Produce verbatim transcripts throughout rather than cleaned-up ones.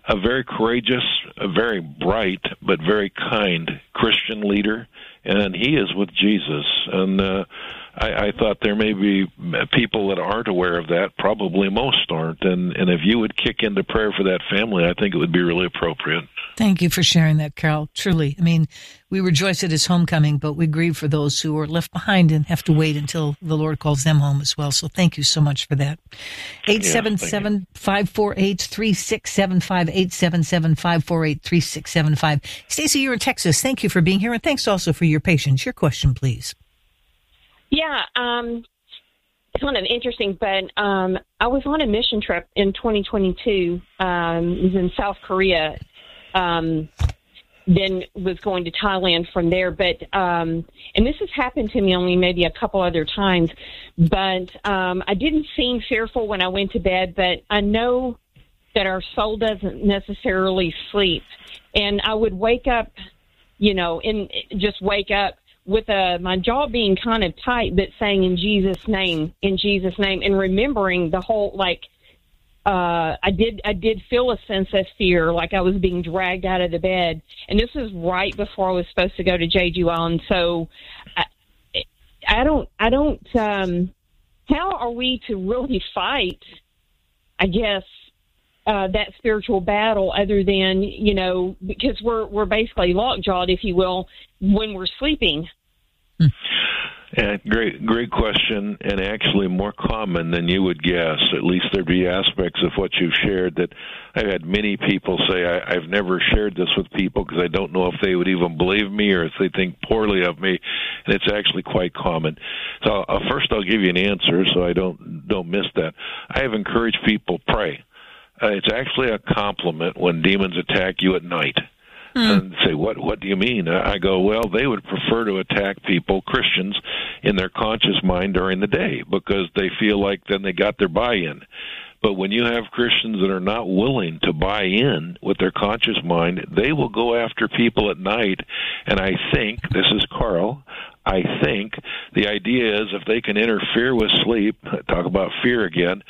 a very courageous, a very bright, but very kind Christian leader, and he is with Jesus. And uh, I, I thought there may be people that aren't aware of that. Probably most aren't. And, and if you would kick into prayer for that family, I think it would be really appropriate. Thank you for sharing that, Carol. Truly. I mean, we rejoice at his homecoming, but we grieve for those who are left behind and have to wait until the Lord calls them home as well. So thank you so much for that. eight seven seven, five four eight, three six seven five, eight seven seven, five four eight, three six seven five. Stacey, you're in Texas. Thank you for being here, and thanks also for your patience. Your question, please. Yeah, um, kind of interesting, but um, I was on a mission trip in twenty twenty-two. Um, it was in South Korea. Um, then was going to Thailand from there. But, um, and this has happened to me only maybe a couple other times, but um, I didn't seem fearful when I went to bed, but I know that our soul doesn't necessarily sleep. And I would wake up, you know, and just wake up with uh, my jaw being kind of tight, but saying in Jesus' name, in Jesus' name, and remembering the whole, like, Uh, I did. I did feel a sense of fear, like I was being dragged out of the bed, and this was right before I was supposed to go to Jeju Island. So, I, I don't. I don't. Um, how are we to really fight? I guess uh, that spiritual battle, other than you know, because we're we're basically lockjawed, if you will, when we're sleeping. Hmm. Yeah, great, great question, and actually more common than you would guess. At least there'd be aspects of what you've shared that I've had many people say, I, I've never shared this with people because I don't know if they would even believe me or if they think poorly of me, and it's actually quite common. So uh, first I'll give you an answer so I don't don't miss that. I have encouraged people, pray. Uh, it's actually a compliment when demons attack you at night. Mm. And say, what What do you mean? I go, well, they would prefer to attack people, Christians, in their conscious mind during the day because they feel like then they got their buy-in. But when you have Christians that are not willing to buy in with their conscious mind, they will go after people at night. And I think, this is Carl, I think the idea is if they can interfere with sleep, talk about fear again,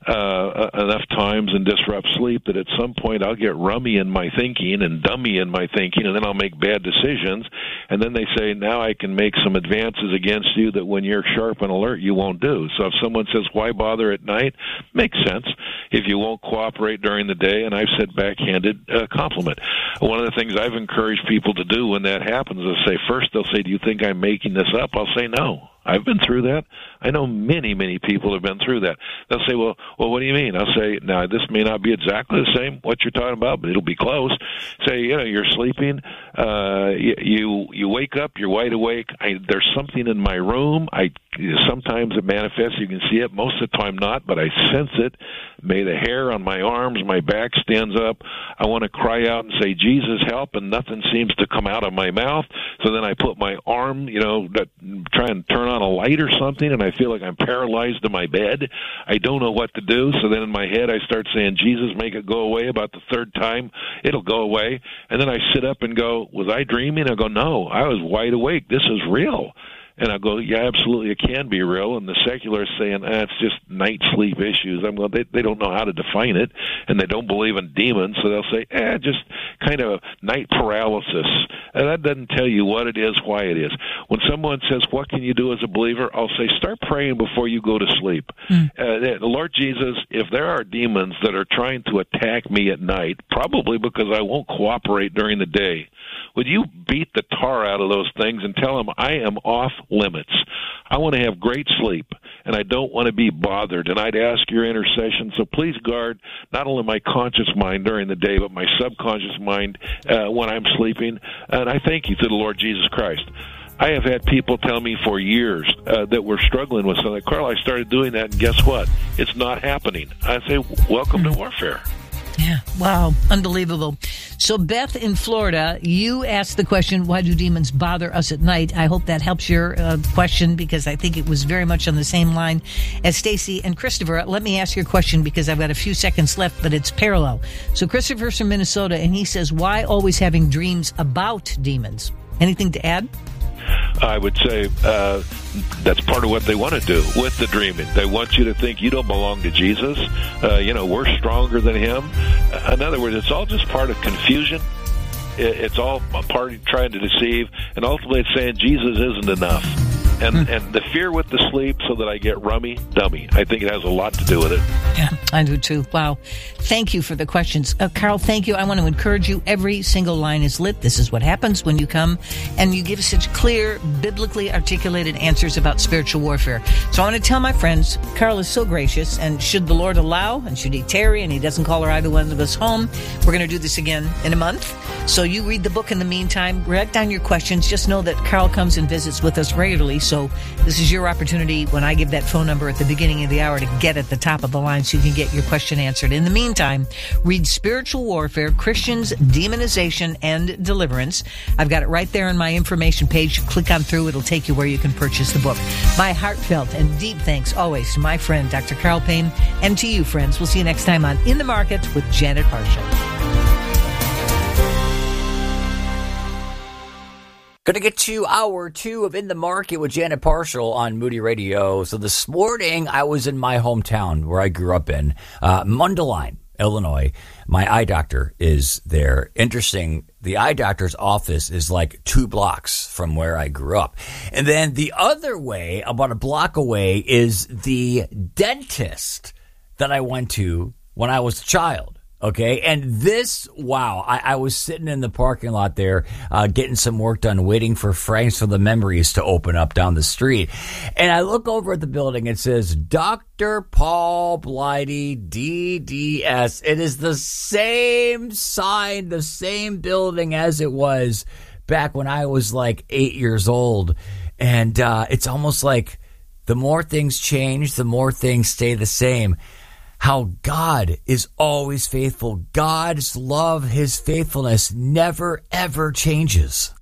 uh, enough times and disrupt sleep that at some point I'll get rummy in my thinking and dummy in my thinking, and then I'll make bad decisions. And then they say, now I can make some advances against you that when you're sharp and alert, you won't do. So if someone says, why bother at night? Makes sense. If you won't cooperate during the day, and I've said backhanded uh, compliment. One of the things I've encouraged people to do when that happens is say, first they'll say, do you think I'm making this up? I'll say, no. I've been through that. I know many, many people have been through that. They'll say, well, well, what do you mean? I'll say, now, this may not be exactly the same, what you're talking about, but it'll be close. Say, you know, you're sleeping, uh, you, you, you wake up, you're wide awake. I, there's something in my room. I, sometimes it manifests, you can see it, most of the time not, but I sense it. May the hair on my arms, my back stands up. I want to cry out and say, Jesus, help, and nothing seems to come out of my mouth. So then I put my arm, you know, that, try and turn on a light or something, and I feel like I'm paralyzed in my bed. I don't know what to do. So then in my head I start saying, Jesus, make it go away. About the third time, it'll go away. And then I sit up and go, was I dreaming? I go, no, I was wide awake. This is real. And I go, yeah, absolutely, it can be real. And the secular is saying, ah, it's just night sleep issues. I'm going, they, they don't know how to define it, and they don't believe in demons, so they'll say, eh, just kind of night paralysis. And that doesn't tell you what it is, why it is. When someone says, what can you do as a believer? I'll say, start praying before you go to sleep. Mm. Uh, the Lord Jesus, if there are demons that are trying to attack me at night, probably because I won't cooperate during the day, would you beat the tar out of those things and tell them I am off limits? I want to have great sleep, and I don't want to be bothered, and I'd ask your intercession, so please guard not only my conscious mind during the day, but my subconscious mind uh, when I'm sleeping, and I thank you through the Lord Jesus Christ. I have had people tell me for years uh, that we're struggling with something. Carl, I started doing that, and guess what? It's not happening. I say, welcome to warfare. Yeah. Wow. Unbelievable. So, Beth in Florida, you asked the question, why do demons bother us at night? I hope that helps your uh, question, because I think it was very much on the same line as Stacey and Christopher. Let me ask your question because I've got a few seconds left, but it's parallel. So Christopher's from Minnesota, and he says, why always having dreams about demons? Anything to add? I would say uh, that's part of what they want to do with the dreaming. They want you to think you don't belong to Jesus. Uh, you know, we're stronger than him. In other words, it's all just part of confusion. It's all a part of trying to deceive, and ultimately it's saying Jesus isn't enough. And hmm. and the fear with the sleep so that I get rummy dummy. I think it has a lot to do with it. Yeah, I do too. Wow. Thank you for the questions. Uh, Carl, thank you. I want to encourage you. Every single line is lit. This is what happens when you come and you give such clear, biblically articulated answers about spiritual warfare. So I want to tell my friends, Carl is so gracious, and should the Lord allow, and should he tarry, and he doesn't call or either one of us home, we're going to do this again in a month. So you read the book in the meantime, write down your questions. Just know that Carl comes and visits with us regularly. So this is your opportunity when I give that phone number at the beginning of the hour to get at the top of the line so you can get your question answered. In the meantime, read Spiritual Warfare, Christians, Demonization, and Deliverance. I've got it right there on my information page. Click on through. It'll take you where you can purchase the book. My heartfelt and deep thanks always to my friend, Doctor Carl Payne, and to you, friends. We'll see you next time on In the Market with Janet Parshall. Going to get to hour two of In the Market with Janet Parshall on Moody Radio. So this morning, I was in my hometown where I grew up in, uh, Mundelein, Illinois. My eye doctor is there. Interesting. The eye doctor's office is like two blocks from where I grew up. And then the other way, about a block away, is the dentist that I went to when I was a child. Okay, and this, wow, I, I was sitting in the parking lot there, uh, getting some work done, waiting for Frames for the Memories to open up down the street. And I look over at the building, it says, Doctor Paul Blighty, D D S. It is the same sign, the same building as it was back when I was like eight years old. And uh, it's almost like the more things change, the more things stay the same. How God is always faithful. God's love, his faithfulness never, ever changes.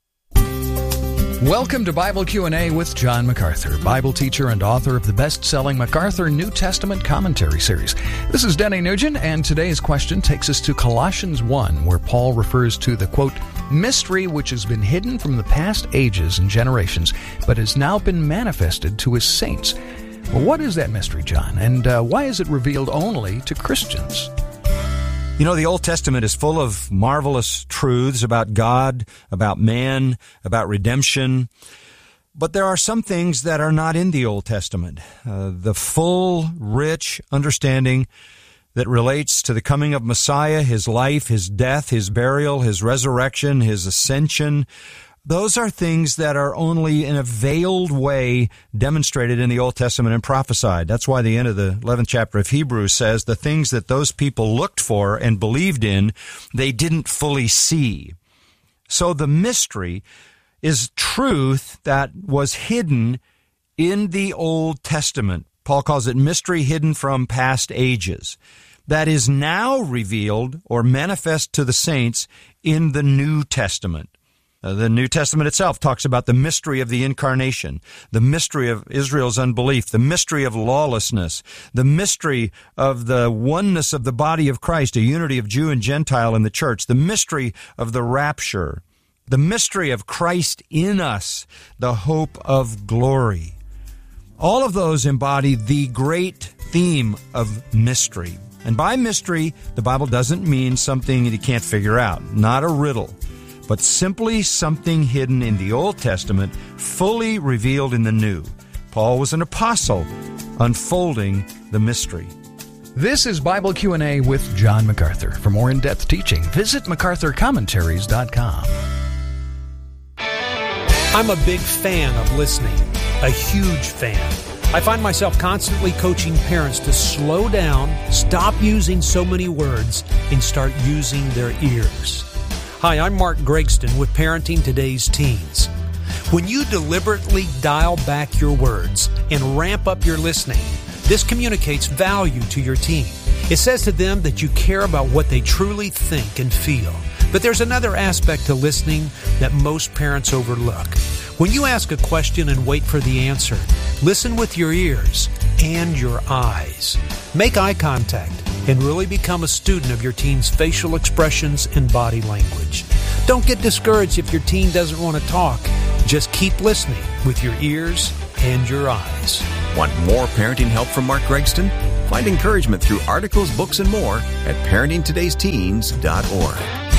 Welcome to Bible Q and A with John MacArthur, Bible teacher and author of the best-selling MacArthur New Testament Commentary Series. This is Denny Nugent, and today's question takes us to Colossians one, where Paul refers to the, quote, mystery which has been hidden from the past ages and generations, but has now been manifested to his saints. Well, what is that mystery, John, and uh, why is it revealed only to Christians? You know, the Old Testament is full of marvelous truths about God, about man, about redemption. But there are some things that are not in the Old Testament. Uh, the full, rich understanding that relates to the coming of Messiah, his life, his death, his burial, his resurrection, his ascension. Those are things that are only in a veiled way demonstrated in the Old Testament and prophesied. That's why the end of the eleventh chapter of Hebrews says the things that those people looked for and believed in, they didn't fully see. So the mystery is truth that was hidden in the Old Testament. Paul calls it mystery hidden from past ages. That is now revealed or manifest to the saints in the New Testament. Uh, the New Testament itself talks about the mystery of the incarnation, the mystery of Israel's unbelief, the mystery of lawlessness, the mystery of the oneness of the body of Christ, a unity of Jew and Gentile in the church, the mystery of the rapture, the mystery of Christ in us, the hope of glory. All of those embody the great theme of mystery. And by mystery, the Bible doesn't mean something that you can't figure out, not a riddle, but simply something hidden in the Old Testament, fully revealed in the New. Paul was an apostle, unfolding the mystery. This is Bible Q and A with John MacArthur. For more in-depth teaching, visit macarthur commentaries dot com. I'm a big fan of listening, a huge fan. I find myself constantly coaching parents to slow down, stop using so many words, and start using their ears. Hi, I'm Mark Gregston with Parenting Today's Teens. When you deliberately dial back your words and ramp up your listening, this communicates value to your teen. It says to them that you care about what they truly think and feel. But there's another aspect to listening that most parents overlook. When you ask a question and wait for the answer, listen with your ears and your eyes. Make eye contact and really become a student of your teen's facial expressions and body language. Don't get discouraged if your teen doesn't want to talk. Just keep listening with your ears and your eyes. Want more parenting help from Mark Gregston? Find encouragement through articles, books, and more at parenting todays teens dot org.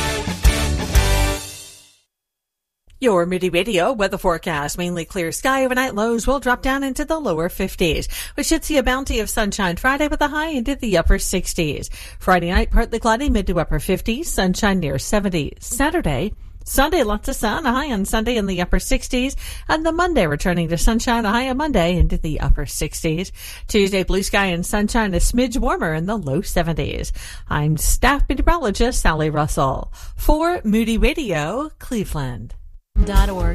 Your Moody Radio weather forecast. Mainly clear sky. Overnight lows will drop down into the lower fifties. We should see a bounty of sunshine Friday with a high into the upper sixties. Friday night, partly cloudy, mid to upper fifties. Sunshine near seventy. Saturday, Sunday, lots of sun, a high on Sunday in the upper sixties, and the Monday returning to sunshine, a high on Monday into the upper sixties. Tuesday, blue sky and sunshine, a smidge warmer in the low seventies. I'm staff meteorologist Sally Russell for Moody Radio, Cleveland. Dot org.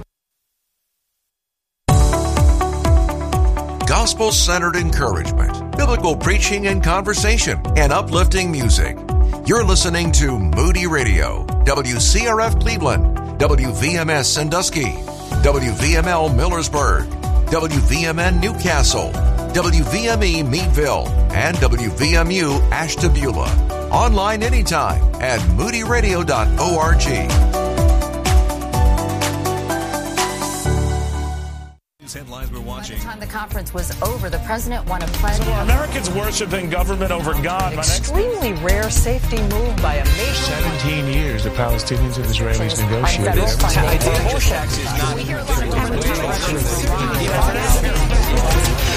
Gospel-centered encouragement, biblical preaching and conversation, and uplifting music. You're listening to Moody Radio, W C R F Cleveland, W V M S Sandusky, W V M L Millersburg, W V M N Newcastle, W V M E Meadville, and W V M U Ashtabula. Online anytime at moody radio dot org. Headlines we're watching. By the time the conference was over, the president won a pledge. So are Americans worshiping government over God? An extremely rare safety move by a nation. Seventeen years the Palestinians and Israelis negotiated. We hear a lot of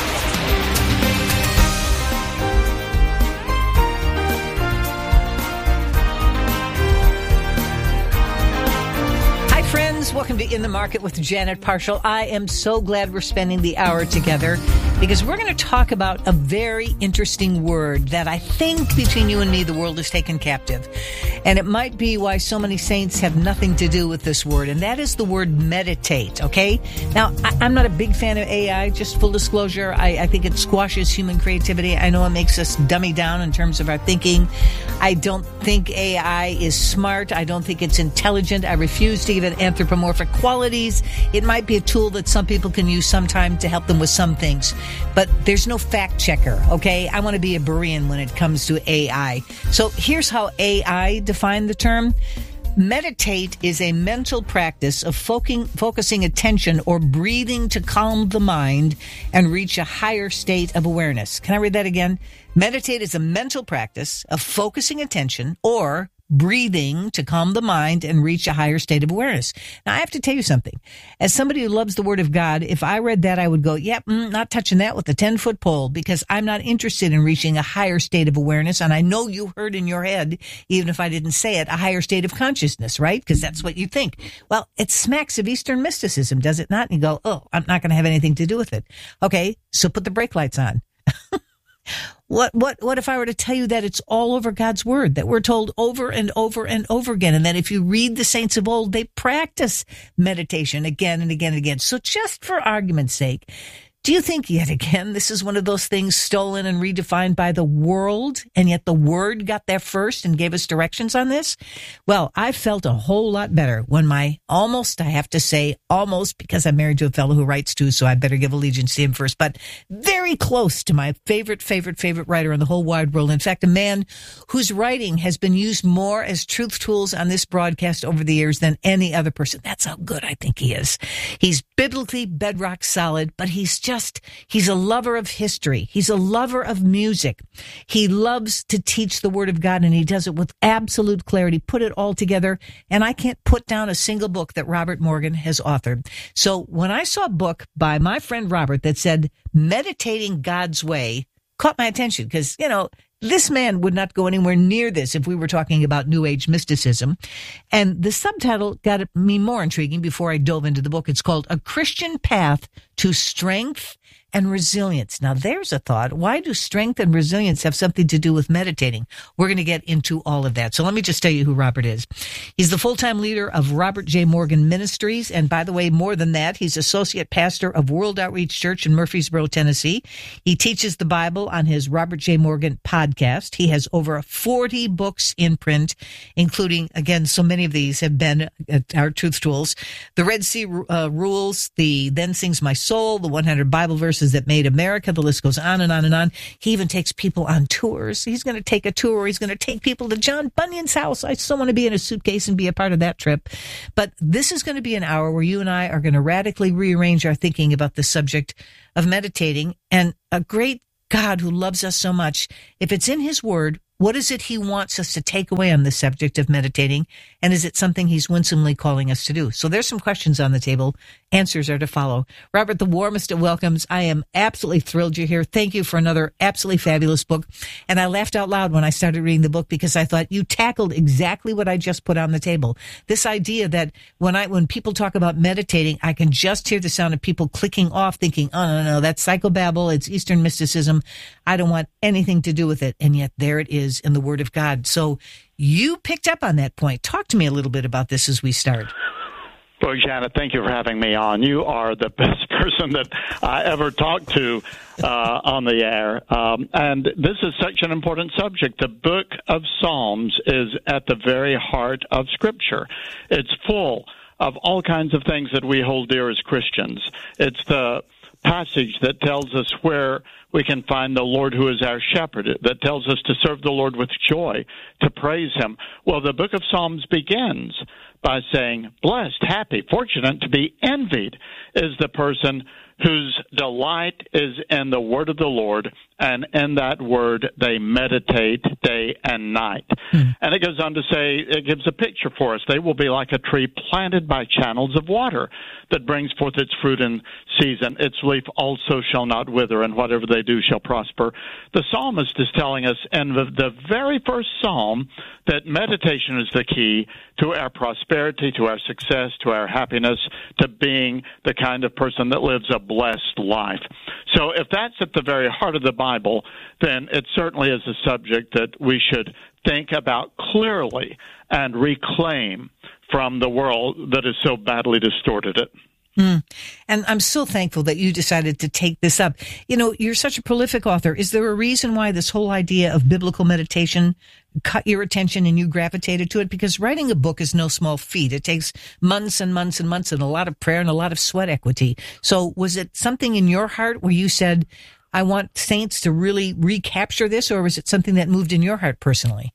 Friends, welcome to In the Market with Janet Parshall. I am so glad we're spending the hour together because we're going to talk about a very interesting word that I think between you and me, the world is taken captive. And it might be why so many saints have nothing to do with this word, and that is the word meditate, okay? Now, I, I'm not a big fan of A I, just full disclosure. I, I think it squashes human creativity. I know it makes us dummy down in terms of our thinking. I don't think A I is smart. I don't think it's intelligent. I refuse to give it anthropomorphic qualities. It might be a tool that some people can use sometime to help them with some things, but there's no fact checker, okay? I want to be a Berean when it comes to A I. So here's how A I defined the term. Meditate is a mental practice of focusing, focusing attention or breathing to calm the mind and reach a higher state of awareness. Can I read that again? Meditate is a mental practice of focusing attention or breathing to calm the mind and reach a higher state of awareness. Now, I have to tell you something. As somebody who loves the Word of God, if I read that, I would go, yep, mm, not touching that with a ten-foot pole, because I'm not interested in reaching a higher state of awareness. And I know you heard in your head, even if I didn't say it, a higher state of consciousness, right? Because that's what you think. Well, it smacks of Eastern mysticism, does it not? And you go, oh, I'm not going to have anything to do with it. Okay, so put the brake lights on. What, what, what if I were to tell you that it's all over God's word, that we're told over and over and over again, and that if you read the saints of old, they practice meditation again and again and again. So just for argument's sake, do you think yet again this is one of those things stolen and redefined by the world, and yet the Word got there first and gave us directions on this? Well, I felt a whole lot better when my almost, I have to say almost, because I'm married to a fellow who writes too, so I better give allegiance to him first, but very close to my favorite, favorite, favorite writer in the whole wide world. In fact, a man whose writing has been used more as truth tools on this broadcast over the years than any other person. That's how good I think he is. He's biblically bedrock solid, but he's just Just, he's a lover of history. He's a lover of music. He loves to teach the Word of God, and he does it with absolute clarity, put it all together. And I can't put down a single book that Robert Morgan has authored. So when I saw a book by my friend Robert that said, Meditating God's Way, caught my attention because, you know, this man would not go anywhere near this if we were talking about New Age mysticism. And the subtitle got me more intriguing before I dove into the book. It's called A Christian Path to Strength and Resilience. Now, there's a thought. Why do strength and resilience have something to do with meditating? We're going to get into all of that. So let me just tell you who Robert is. He's the full-time leader of Robert J. Morgan Ministries. And by the way, more than that, he's associate pastor of World Outreach Church in Murfreesboro, Tennessee. He teaches the Bible on his Robert J. Morgan podcast. He has over forty books in print, including, again, so many of these have been uh, our truth tools. The Red Sea uh, Rules, the Then Sings My Soul, the one hundred Bible Verses forces that made America. The list goes on and on and on. He even takes people on tours. He's going to take a tour. He's going to take people to John Bunyan's house. I still want to be in a suitcase and be a part of that trip. But this is going to be an hour where you and I are going to radically rearrange our thinking about the subject of meditating. And a great God who loves us so much, if it's in his word, what is it he wants us to take away on the subject of meditating? And is it something he's winsomely calling us to do? So there's some questions on the table. Answers are to follow. Robert, the warmest of welcomes. I am absolutely thrilled you're here. Thank you for another absolutely fabulous book. And I laughed out loud when I started reading the book because I thought you tackled exactly what I just put on the table. This idea that when I, when people talk about meditating, I can just hear the sound of people clicking off thinking, oh, no, no, that's psychobabble. It's Eastern mysticism. I don't want anything to do with it. And yet there it is in the Word of God. So you picked up on that point. Talk to me a little bit about this as we start. Well, Janet, thank you for having me on. You are the best person that I ever talked to uh, on the air. Um, and this is such an important subject. The book of Psalms is at the very heart of Scripture. It's full of all kinds of things that we hold dear as Christians. It's the passage that tells us where we can find the Lord who is our shepherd, that tells us to serve the Lord with joy, to praise him. Well, the book of Psalms begins by saying, blessed, happy, fortunate, to be envied is the person whose delight is in the word of the Lord, and in that word they meditate day and night. Hmm. And it goes on to say, it gives a picture for us. They will be like a tree planted by channels of water that brings forth its fruit in season. Its leaf also shall not wither, and whatever they do shall prosper. The psalmist is telling us in the, the very first psalm that meditation is the key to our prosperity, to our success, to our happiness, to being the kind of person that lives a blessed life. So if that's at the very heart of the Bible, then it certainly is a subject that we should think about clearly and reclaim from the world that has so badly distorted it. Mm. And I'm so thankful that you decided to take this up. You know, you're such a prolific author. Is there a reason why this whole idea of biblical meditation caught your attention and you gravitated to it? Because writing a book is no small feat. It takes months and months and months and a lot of prayer and a lot of sweat equity. So was it something in your heart where you said, I want saints to really recapture this, or was it something that moved in your heart personally?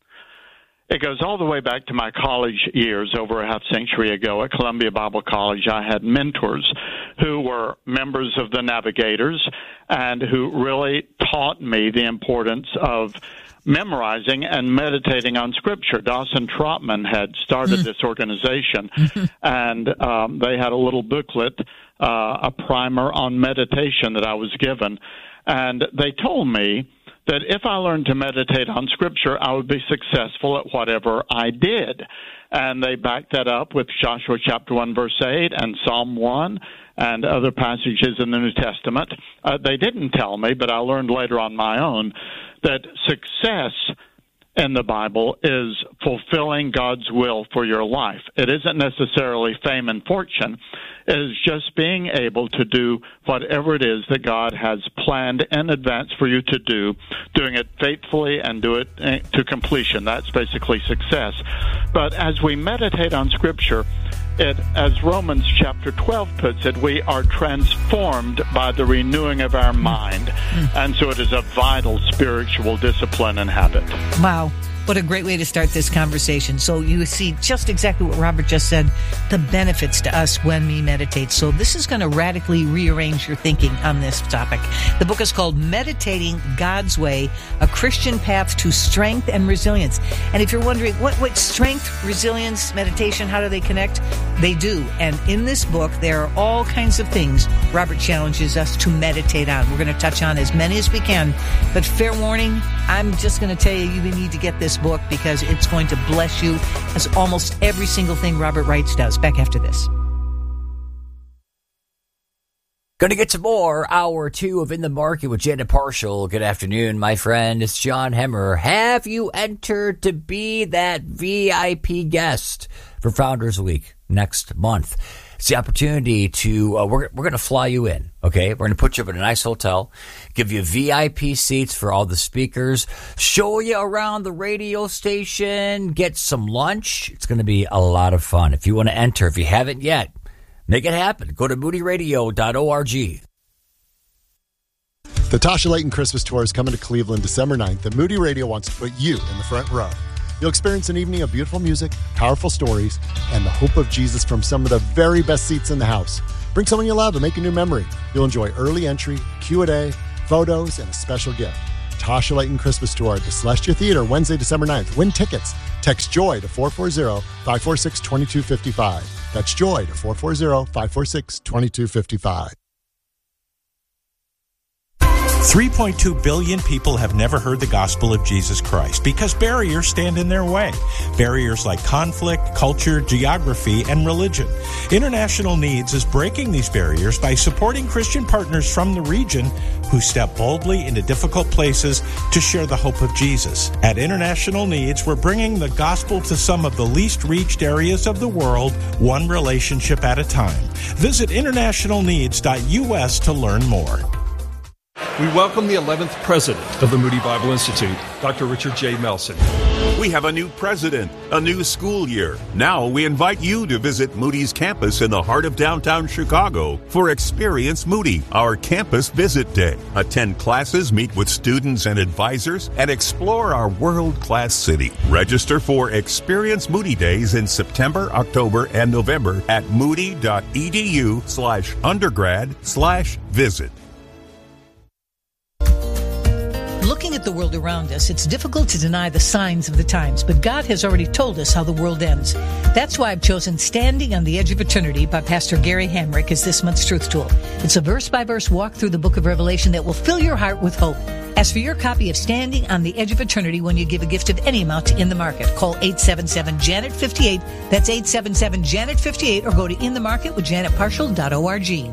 It goes all the way back to my college years over a half century ago at Columbia Bible College. I had mentors who were members of the Navigators and who really taught me the importance of memorizing and meditating on Scripture. Dawson Trotman had started mm. this organization, and um, they had a little booklet, uh, a primer on meditation that I was given. And they told me that if I learned to meditate on Scripture, I would be successful at whatever I did. And they backed that up with Joshua chapter one, verse eight, and Psalm one, and other passages in the New Testament. Uh, they didn't tell me, but I learned later on my own, that success in the Bible is fulfilling God's will for your life. It isn't necessarily fame and fortune. It is just being able to do whatever it is that God has planned in advance for you to do, doing it faithfully and do it to completion. That's basically success. But as we meditate on Scripture, it, as Romans chapter twelve puts it, we are transformed by the renewing of our mind. Mm. And so it is a vital spiritual discipline and habit. Wow. What a great way to start this conversation. So you see just exactly what Robert just said, the benefits to us when we meditate. So this is going to radically rearrange your thinking on this topic. The book is called Meditating God's Way, A Christian Path to Strength and Resilience. And if you're wondering, what, what strength, resilience, meditation, how do they connect? They do. And in this book, there are all kinds of things Robert challenges us to meditate on. We're going to touch on as many as we can. But fair warning, I'm just going to tell you, you need to get this book because it's going to bless you, as almost every single thing Robert writes does. Back after this. Going to get some more. Hour two of In the Market with Janet Parshall. Good afternoon, my friend. It's John Hemmer. Have you entered to be that V I P guest for Founders Week next month? It's the opportunity to, uh, we're, we're going to fly you in, okay? We're going to put you up in a nice hotel, give you V I P seats for all the speakers, show you around the radio station, get some lunch. It's going to be a lot of fun. If you want to enter, if you haven't yet, make it happen. Go to moody radio dot org. The Tasha Layton Christmas Tour is coming to Cleveland December ninth, and Moody Radio wants to put you in the front row. You'll experience an evening of beautiful music, powerful stories, and the hope of Jesus from some of the very best seats in the house. Bring someone you love and make a new memory. You'll enjoy early entry, Q and A, photos, and a special gift. Tasha Layton Christmas Tour at the Celestia Theater, Wednesday, December ninth. Win tickets. Text JOY to four four zero, five four six, two two five five. That's JOY to four four zero, five four six, two two five five. three point two billion people have never heard the gospel of Jesus Christ because barriers stand in their way. Barriers like conflict, culture, geography, and religion. International Needs is breaking these barriers by supporting Christian partners from the region who step boldly into difficult places to share the hope of Jesus. At International Needs, we're bringing the gospel to some of the least reached areas of the world, one relationship at a time. Visit international needs dot U S to learn more. We welcome the eleventh president of the Moody Bible Institute, Doctor Richard J. Melson. We have a new president, a new school year. Now we invite you to visit Moody's campus in the heart of downtown Chicago for Experience Moody, our campus visit day. Attend classes, meet with students and advisors, and explore our world-class city. Register for Experience Moody Days in September, October, and November at moody.edu slash undergrad slash visit. Looking at the world around us, it's difficult to deny the signs of the times, but God has already told us how the world ends. That's why I've chosen Standing on the Edge of Eternity by Pastor Gary Hamrick as this month's Truth Tool. It's a verse-by-verse walk through the book of Revelation that will fill your heart with hope. Ask for your copy of Standing on the Edge of Eternity when you give a gift of any amount to In the Market. Call eight seven seven, Janet fifty-eight. That's eight seven seven, Janet fifty-eight, or go to in the market with janet parshall dot org.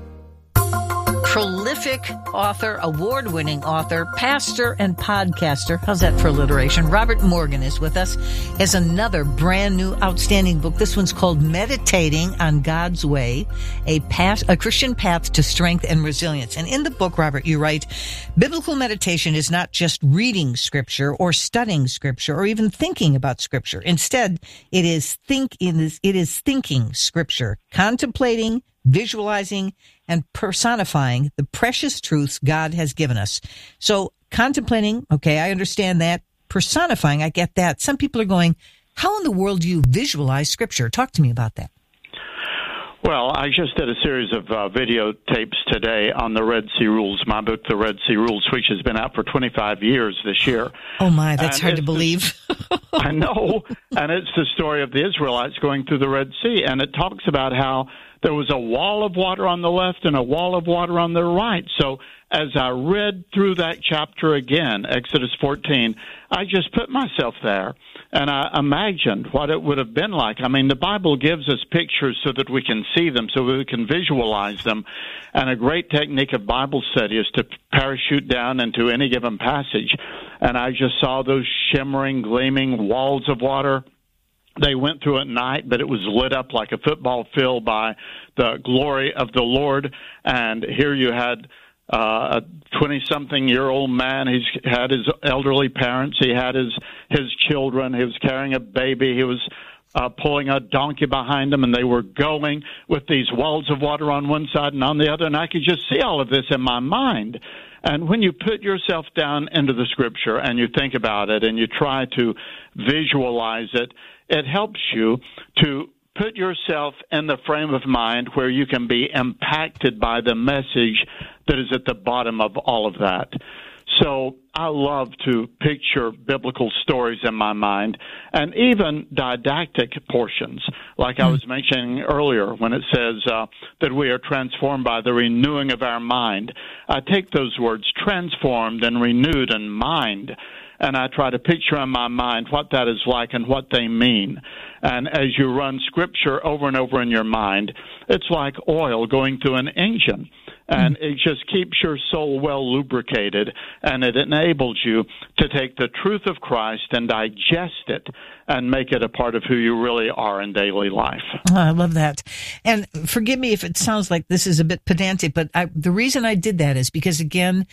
Prolific author, award-winning author, pastor, and podcaster. How's that for alliteration? Robert Morgan is with us as another brand new outstanding book. This one's called Meditating on God's Way, a, path, a Christian Path to Strength and Resilience. And in the book, Robert, you write, biblical meditation is not just reading Scripture or studying Scripture or even thinking about Scripture. Instead, it is think it is, it is thinking Scripture, contemplating, visualizing, and personifying the precious truths God has given us. So contemplating, okay, I understand that. Personifying, I get that. Some people are going, how in the world do you visualize Scripture? Talk to me about that. Well, I just did a series of uh, video tapes today on the Red Sea Rules, my book, The Red Sea Rules, which has been out for twenty-five years this year. Oh, my, that's and hard to believe. The, I know, and it's the story of the Israelites going through the Red Sea, and it talks about how there was a wall of water on the left and a wall of water on the right. So as I read through that chapter again, Exodus fourteen, I just put myself there and I imagined what it would have been like. I mean, the Bible gives us pictures so that we can see them, so we can visualize them. And a great technique of Bible study is to parachute down into any given passage. And I just saw those shimmering, gleaming walls of water. They went through at night, but it was lit up like a football field by the glory of the Lord. And here you had uh, a twenty-something-year-old man. He's had his elderly parents. He had his his children. He was carrying a baby. He was uh, pulling a donkey behind him, and they were going with these walls of water on one side and on the other. And I could just see all of this in my mind. And when you put yourself down into the Scripture and you think about it and you try to visualize it, it helps you to put yourself in the frame of mind where you can be impacted by the message that is at the bottom of all of that. So I love to picture biblical stories in my mind and even didactic portions, like I was mentioning earlier when it says uh, that we are transformed by the renewing of our mind. I take those words, transformed and renewed in mind, and I try to picture in my mind what that is like and what they mean. And as you run Scripture over and over in your mind, it's like oil going through an engine. And it just keeps your soul well lubricated, and it enables you to take the truth of Christ and digest it and make it a part of who you really are in daily life. Oh, I love that. And forgive me if it sounds like this is a bit pedantic, but I, the reason I did that is because, again,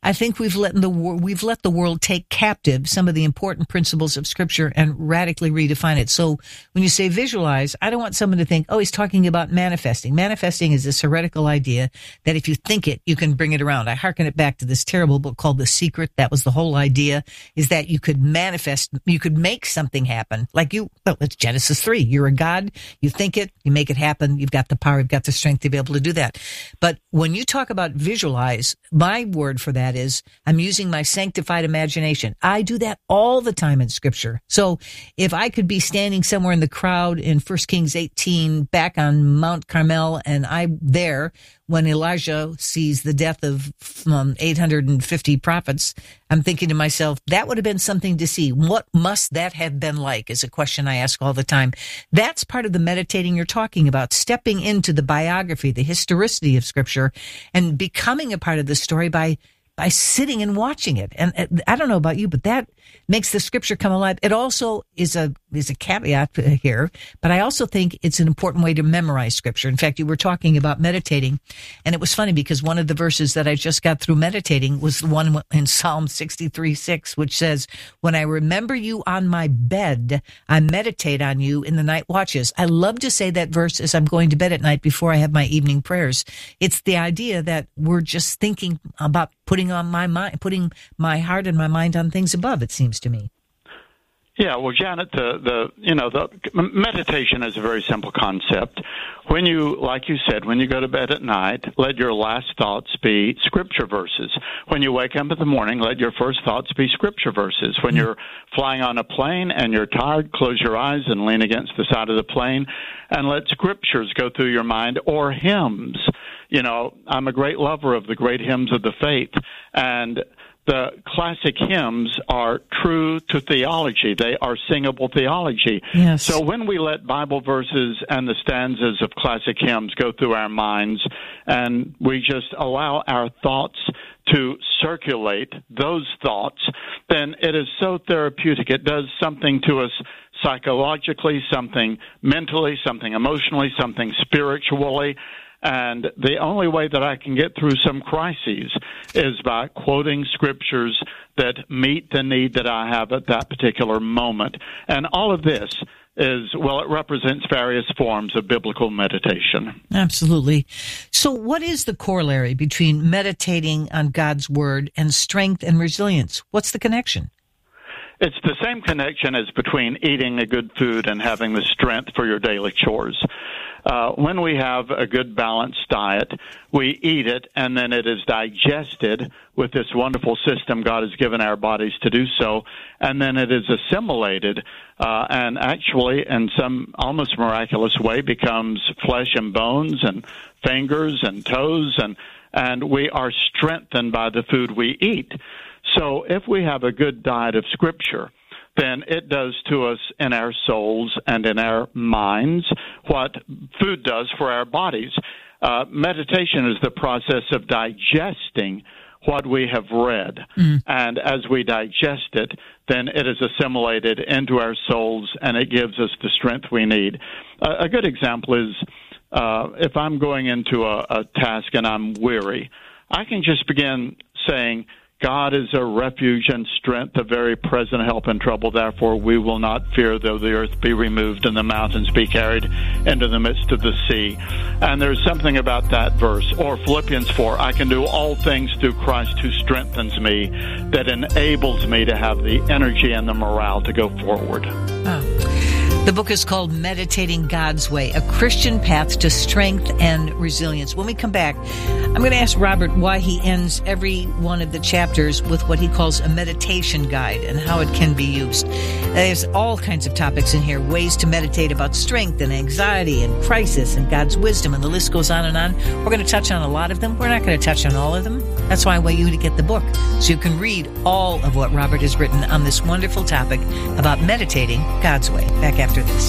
I think we've let the we've let the world take captive some of the important principles of Scripture and radically redefine it. So when you say visualize, I don't want someone to think, oh, he's talking about manifesting. Manifesting is this heretical idea that if you think it, you can bring it around. I hearken it back to this terrible book called The Secret. That was the whole idea, is that you could manifest, you could make something happen. Like you, well, it's Genesis three. You're a God, you think it, you make it happen, you've got the power, you've got the strength to be able to do that. But when you talk about visualize, my word for that is I'm using my sanctified imagination. I do that all the time in Scripture. So if I could be standing somewhere in the crowd in First Kings eighteen back on Mount Carmel, and I'm there when Elijah sees the death of um, eight hundred fifty prophets, I'm thinking to myself, that would have been something to see. What must that have been like is a question I ask all the time. That's part of the meditating you're talking about, stepping into the biography, the historicity of Scripture, and becoming a part of the story by by sitting and watching it. And uh, I don't know about you, but that makes the Scripture come alive. It also is a is a caveat here, but I also think it's an important way to memorize Scripture. In fact, you were talking about meditating, and it was funny because one of the verses that I just got through meditating was the one in Psalm sixty-three six, which says, when I remember you on my bed, I meditate on you in the night watches. I love to say that verse as I'm going to bed at night before I have my evening prayers. It's the idea that we're just thinking about putting on my mind, putting my heart and my mind on things above, it seems to me. Yeah, well, Janet, the, the you know, the meditation is a very simple concept. When you, like you said, when you go to bed at night, let your last thoughts be Scripture verses. When you wake up in the morning, let your first thoughts be Scripture verses. When you're flying on a plane and you're tired, close your eyes and lean against the side of the plane and let Scriptures go through your mind, or hymns. You know, I'm a great lover of the great hymns of the faith, and the classic hymns are true to theology. They are singable theology. Yes. So when we let Bible verses and the stanzas of classic hymns go through our minds, and we just allow our thoughts to circulate those thoughts, then it is so therapeutic. It does something to us psychologically, something mentally, something emotionally, something spiritually. And the only way that I can get through some crises is by quoting Scriptures that meet the need that I have at that particular moment. And all of this is, well, it represents various forms of biblical meditation. Absolutely. So what is the corollary between meditating on God's Word and strength and resilience? What's the connection? It's the same connection as between eating a good food and having the strength for your daily chores. Uh, when we have a good balanced diet, we eat it and then it is digested with this wonderful system God has given our bodies to do so, and then it is assimilated uh, and actually in some almost miraculous way becomes flesh and bones and fingers and toes, and, and we are strengthened by the food we eat. So if we have a good diet of Scripture, then it does to us in our souls and in our minds what food does for our bodies. Uh, meditation is the process of digesting what we have read. Mm. And as we digest it, then it is assimilated into our souls, and it gives us the strength we need. Uh, a good example is uh, if I'm going into a, a task and I'm weary, I can just begin saying, God is a refuge and strength, a very present help in trouble. Therefore, we will not fear, though the earth be removed and the mountains be carried into the midst of the sea. And there's something about that verse. Or Philippians four, I can do all things through Christ who strengthens me, that enables me to have the energy and the morale to go forward. Oh. The book is called Meditating God's Way, a Christian path to strength and resilience. When we come back, I'm going to ask Robert why he ends every one of the chapters with what he calls a meditation guide and how it can be used. There's all kinds of topics in here, ways to meditate about strength and anxiety and crisis and God's wisdom, and the list goes on and on. We're going to touch on a lot of them. We're not going to touch on all of them. That's why I want you to get the book, so you can read all of what Robert has written on this wonderful topic about meditating God's way. Back after this.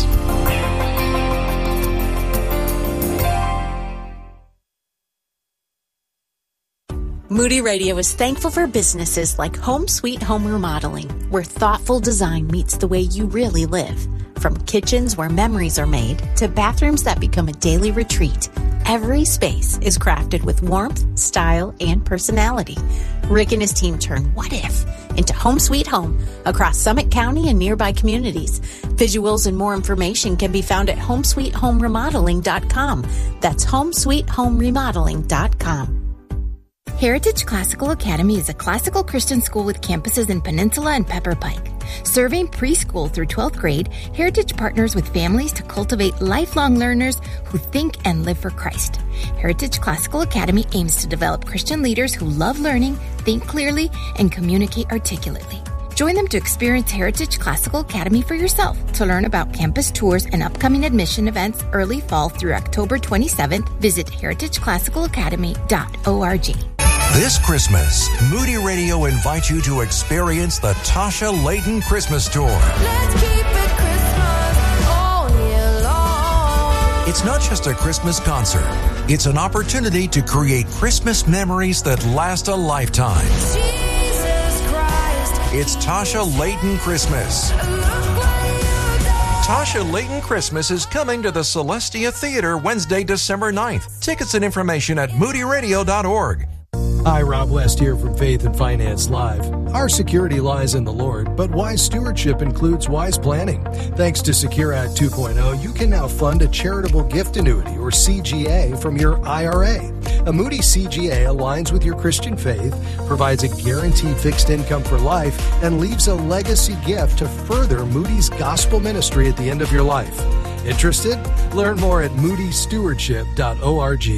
Moody Radio is thankful for businesses like Home Sweet Home Remodeling, where thoughtful design meets the way you really live. From kitchens where memories are made to bathrooms that become a daily retreat, every space is crafted with warmth, style, and personality. Rick and his team turn what if into home sweet home across Summit County and nearby communities. Visuals and more information can be found at home sweet home remodeling dot com. That's home sweet home remodeling dot com. Heritage Classical Academy is a classical Christian school with campuses in Peninsula and Pepper Pike. Serving preschool through twelfth grade, Heritage partners with families to cultivate lifelong learners who think and live for Christ. Heritage Classical Academy aims to develop Christian leaders who love learning, think clearly, and communicate articulately. Join them to experience Heritage Classical Academy for yourself. To learn about campus tours and upcoming admission events early fall through October twenty-seventh, visit heritage classical academy dot org. This Christmas, Moody Radio invites you to experience the Tasha Layton Christmas Tour. Let's keep it Christmas all year long. It's not just a Christmas concert. It's an opportunity to create Christmas memories that last a lifetime. Jesus Christ. It's Tasha Layton Christmas. Tasha Layton Christmas is coming to the Celestia Theater Wednesday, December ninth. Tickets and information at moody radio dot org. Hi, Rob West here from Faith and Finance Live. Our security lies in the Lord, but wise stewardship includes wise planning. Thanks to Secure Act two point oh, you can now fund a charitable gift annuity, or C G A, from your I R A. A Moody C G A aligns with your Christian faith, provides a guaranteed fixed income for life, and leaves a legacy gift to further Moody's gospel ministry at the end of your life. Interested? Learn more at moody stewardship dot org.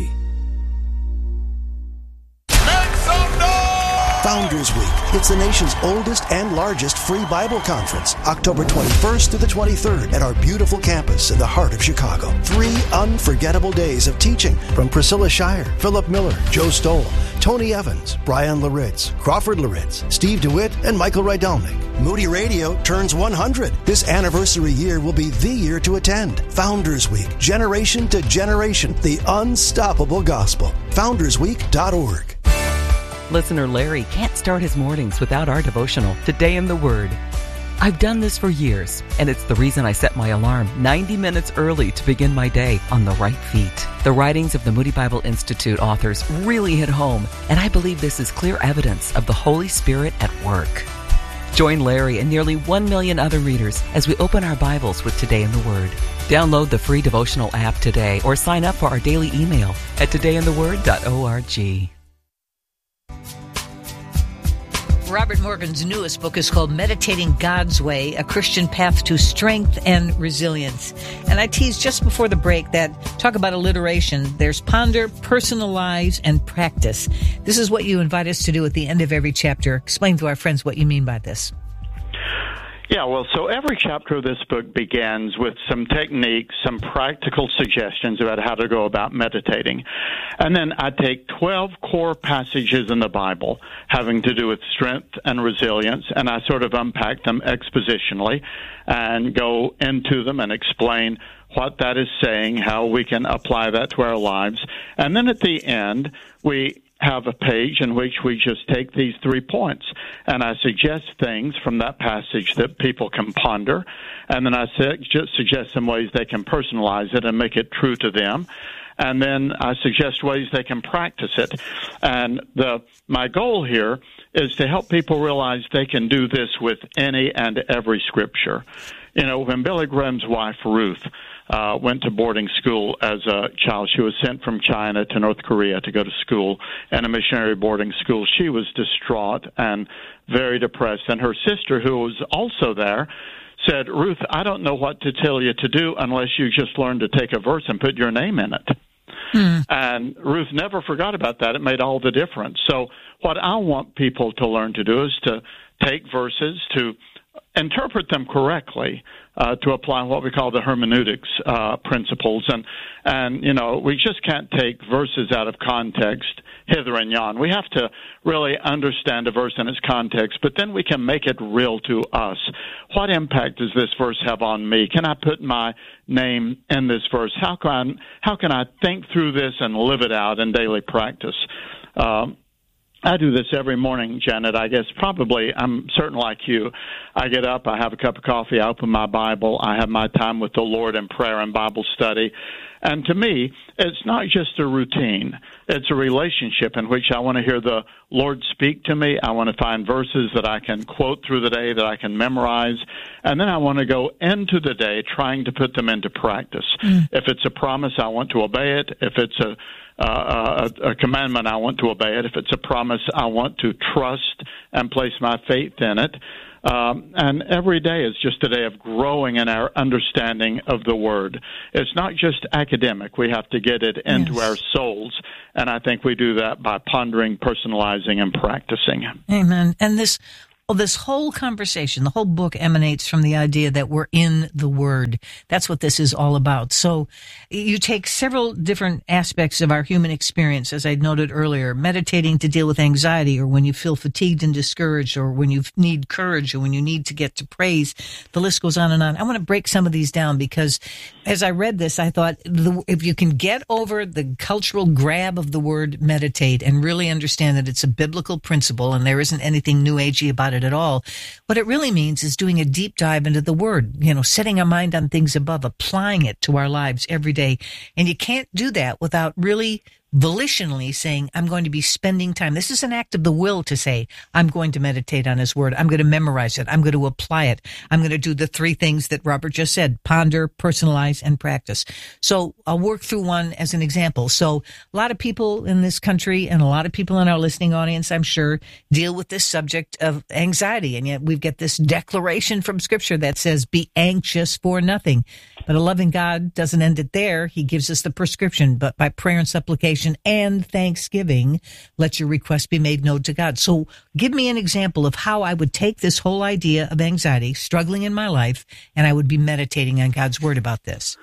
Founders Week. It's the nation's oldest and largest free Bible conference, October twenty-first to the twenty-third at our beautiful campus in the heart of Chicago. Three unforgettable days of teaching from Priscilla Shire, Philip Miller, Joe Stoll, Tony Evans, Brian Laritz, Crawford Laritz, Steve DeWitt, and Michael Rydalnik. Moody Radio turns one hundred. This anniversary year will be the year to attend. Founders Week, generation to generation, the unstoppable gospel. founders week dot org. Listener Larry can't start his mornings without our devotional, Today in the Word. I've done this for years, and it's the reason I set my alarm ninety minutes early to begin my day on the right feet. The writings of the Moody Bible Institute authors really hit home, and I believe this is clear evidence of the Holy Spirit at work. Join Larry and nearly one million other readers as we open our Bibles with Today in the Word. Download the free devotional app today or sign up for our daily email at today in the word dot org. Robert Morgan's newest book is called Meditating God's Way, A Christian Path to Strength and Resilience. And I teased just before the break that, talk about alliteration, there's ponder, personalize, and practice. This is what you invite us to do at the end of every chapter. Explain to our friends what you mean by this. Yeah, well, so every chapter of this book begins with some techniques, some practical suggestions about how to go about meditating. And then I take twelve core passages in the Bible having to do with strength and resilience, and I sort of unpack them expositionally and go into them and explain what that is saying, how we can apply that to our lives. And then at the end, we have a page in which we just take these three points, and I suggest things from that passage that people can ponder, and then I just suggest some ways they can personalize it and make it true to them, and then I suggest ways they can practice it. And the my goal here is to help people realize they can do this with any and every scripture. You know, when Billy Graham's wife, Ruth, Uh, went to boarding school as a child. She was sent from China to North Korea to go to school in a missionary boarding school. She was distraught and very depressed. And her sister, who was also there, said, Ruth, I don't know what to tell you to do unless you just learn to take a verse and put your name in it. Hmm. And Ruth never forgot about that. It made all the difference. So what I want people to learn to do is to take verses, to interpret them correctly, uh, to apply what we call the hermeneutics uh, principles. And, and, you know, we just can't take verses out of context hither and yon. We have to really understand a verse in its context, but then we can make it real to us. What impact does this verse have on me? Can I put my name in this verse? How can, how can I think through this and live it out in daily practice? Um, I do this every morning, Janet. I guess probably I'm certain like you. I get up, I have a cup of coffee, I open my Bible, I have my time with the Lord in prayer and Bible study, And to me, it's not just a routine. It's a relationship in which I want to hear the Lord speak to me. I want to find verses that I can quote through the day, that I can memorize. And then I want to go into the day trying to put them into practice. Mm. If it's a promise, I want to obey it. If it's a Uh, a, a commandment, I want to obey it. If it's a promise, I want to trust and place my faith in it. Um, and every day is just a day of growing in our understanding of the Word. It's not just academic. We have to get it into yes. our souls, and I think we do that by pondering, personalizing, and practicing. Amen. And this Well, this whole conversation, the whole book emanates from the idea that we're in the Word. That's what this is all about. So you take several different aspects of our human experience, as I noted earlier, meditating to deal with anxiety, or when you feel fatigued and discouraged, or when you need courage, or when you need to get to praise. The list goes on and on. I want to break some of these down because as I read this, I thought the, if you can get over the cultural grab of the word meditate and really understand that it's a biblical principle and there isn't anything new agey about it at all. What it really means is doing a deep dive into the Word, you know, setting our mind on things above, applying it to our lives every day. And you can't do that without really volitionally saying, I'm going to be spending time. This is an act of the will to say, I'm going to meditate on His Word. I'm going to memorize it. I'm going to apply it. I'm going to do the three things that Robert just said: ponder, personalize, and practice. So I'll work through one as an example. So a lot of people in this country and a lot of people in our listening audience, I'm sure, deal with this subject of anxiety. And yet we've got this declaration from Scripture that says, be anxious for nothing. But a loving God doesn't end it there. He gives us the prescription, but by prayer and supplication and thanksgiving, let your request be made known to God. So give me an example of how I would take this whole idea of anxiety, struggling in my life, and I would be meditating on God's Word about this.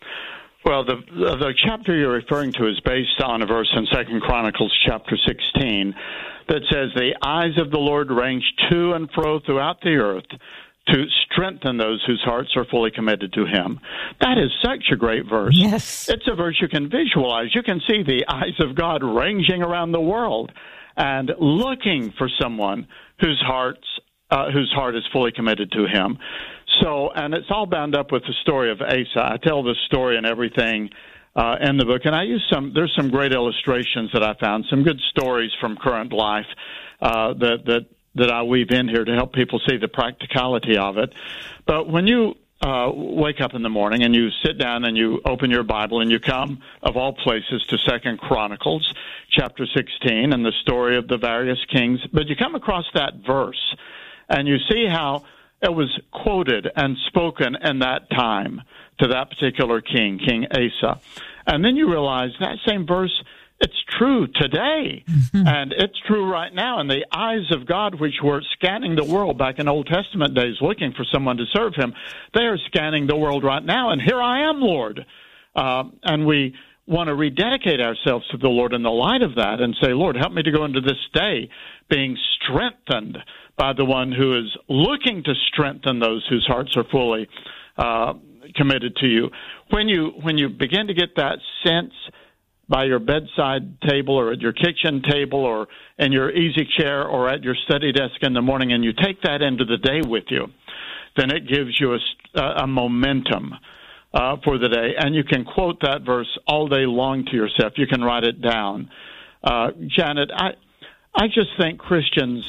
Well, the the chapter you're referring to is based on a verse in Second Chronicles chapter sixteen that says, the eyes of the Lord range to and fro throughout the earth to strengthen those whose hearts are fully committed to Him. That is such a great verse. Yes. It's a verse you can visualize. You can see the eyes of God ranging around the world and looking for someone whose hearts, uh, whose heart is fully committed to Him. So, and it's all bound up with the story of Asa. I tell this story and everything uh, in the book, and I use some. There's some great illustrations that I found, some good stories from current life uh, that that. that I weave in here to help people see the practicality of it. But when you uh, wake up in the morning and you sit down and you open your Bible and you come, of all places, to Second Chronicles chapter sixteen and the story of the various kings, but you come across that verse and you see how it was quoted and spoken in that time to that particular king, King Asa. And then you realize that same verse, it's true today, mm-hmm. and it's true right now. And the eyes of God, which were scanning the world back in Old Testament days, looking for someone to serve Him, they are scanning the world right now. And here I am, Lord. Uh, and we want to rededicate ourselves to the Lord in the light of that and say, Lord, help me to go into this day being strengthened by the one who is looking to strengthen those whose hearts are fully uh, committed to you. When you when you begin to get that sense by your bedside table or at your kitchen table or in your easy chair or at your study desk in the morning, and you take that into the day with you, then it gives you a, a momentum uh, for the day. And you can quote that verse all day long to yourself. You can write it down. Uh, Janet, I, I just think Christians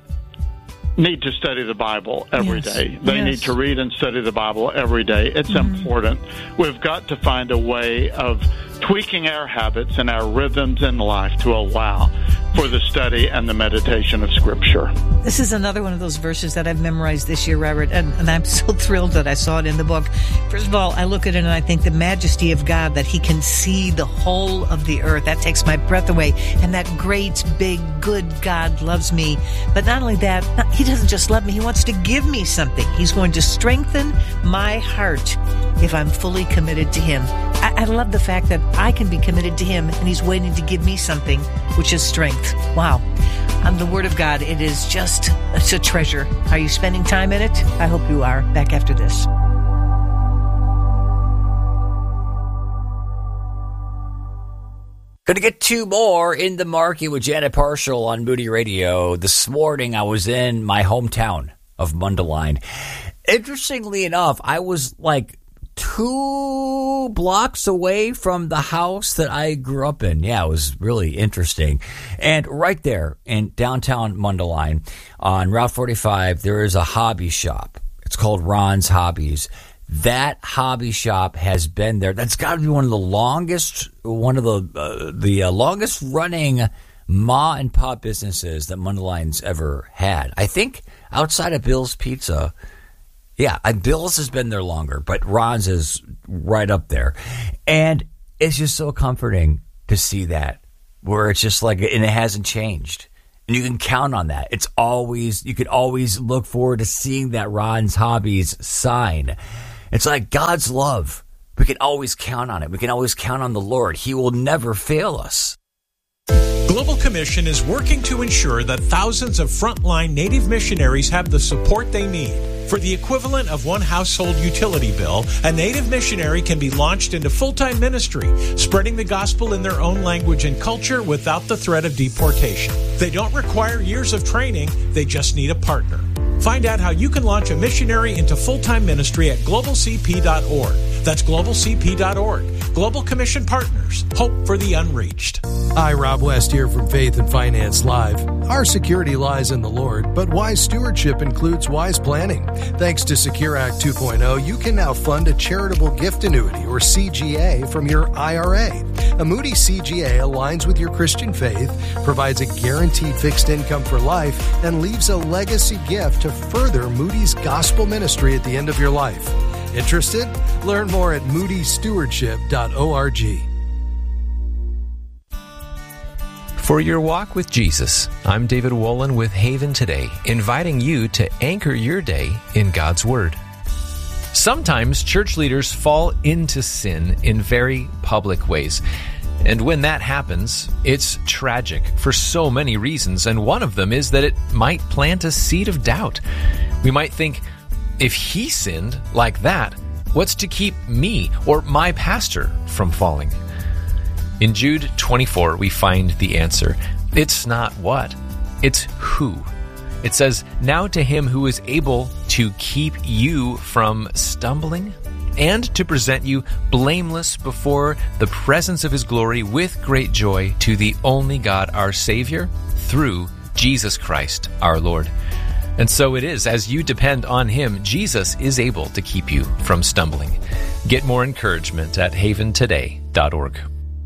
need to study the Bible every yes. day. They yes. need to read and study the Bible every day. It's mm-hmm. important. We've got to find a way of tweaking our habits and our rhythms in life to allow for the study and the meditation of Scripture. This is another one of those verses that I've memorized this year, Robert, and, and I'm so thrilled that I saw it in the book. First of all, I look at it and I think the majesty of God, that He can see the whole of the earth. That takes my breath away. And that great, big, good God loves me. But not only that, He doesn't just love me, He wants to give me something. He's going to strengthen my heart if I'm fully committed to Him. I, I love the fact that I can be committed to Him and He's waiting to give me something, which is strength. Wow. On the Word of God, it is just, it's a treasure. Are you spending time in it? I hope you are. Back after this. Going to get two more in the market with Janet Parshall on Moody Radio. This morning, I was in my hometown of Mundelein. Interestingly enough, I was like two blocks away from the house that I grew up in. Yeah, it was really interesting. And right there in downtown Mundelein on Route forty-five, there is a hobby shop. It's called Ron's Hobbies. That hobby shop has been there. That's got to be one of the longest, one of the uh, the uh, longest running ma and pop businesses that Mundelein's ever had. I think outside of Bill's Pizza, yeah, Bill's has been there longer, but Ron's is right up there. And it's just so comforting to see that, where it's just like, and it hasn't changed. And you can count on that. It's always, you could always look forward to seeing that Ron's Hobbies sign. It's like God's love. We can always count on it. We can always count on the Lord. He will never fail us. Global Commission is working to ensure that thousands of frontline Native missionaries have the support they need. For the equivalent of one household utility bill, a Native missionary can be launched into full-time ministry, spreading the gospel in their own language and culture without the threat of deportation. They don't require years of training, they just need a partner. Find out how you can launch a missionary into full-time ministry at global c p dot org. That's global c p dot org. Global Commission Partners. Hope for the unreached. Hi, Rob West here from Faith and Finance Live. Our security lies in the Lord, but wise stewardship includes wise planning. Thanks to Secure Act two point oh, you can now fund a charitable gift annuity, or C G A, from your I R A. A Moody C G A aligns with your Christian faith, provides a guaranteed fixed income for life, and leaves a legacy gift to further Moody's gospel ministry at the end of your life. Interested? Learn more at moody stewardship dot org. For your walk with Jesus, I'm David Wolin with Haven Today, inviting you to anchor your day in God's Word. Sometimes church leaders fall into sin in very public ways. And when that happens, it's tragic for so many reasons, and one of them is that it might plant a seed of doubt. We might think, if he sinned like that, what's to keep me or my pastor from falling? In Jude twenty-four, we find the answer. It's not what, it's who. It says, now to him who is able to keep you from stumbling and to present you blameless before the presence of his glory with great joy, to the only God our Savior, through Jesus Christ our Lord. And so it is, as you depend on him, Jesus is able to keep you from stumbling. Get more encouragement at haven today dot org.